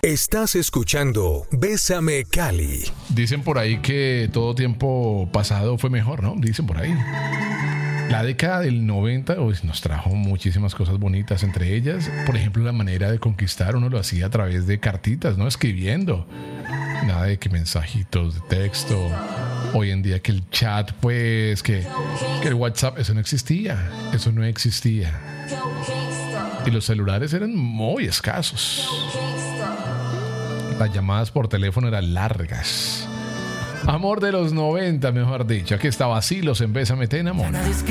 Estás escuchando Bésame Cali. Dicen por ahí que todo tiempo pasado fue mejor, ¿no? Dicen por ahí. La década del 90 nos trajo muchísimas cosas bonitas, entre ellas, por ejemplo, la manera de conquistar. Uno lo hacía a través de cartitas, ¿no? Escribiendo. Nada de que mensajitos de texto. Hoy en día que el chat, pues, que el WhatsApp, eso no existía. Eso no existía. Y los celulares eran muy escasos. Las llamadas por teléfono eran largas. Amor de los 90, mejor dicho. Aquí está Vacilos en Bésame, te enamora.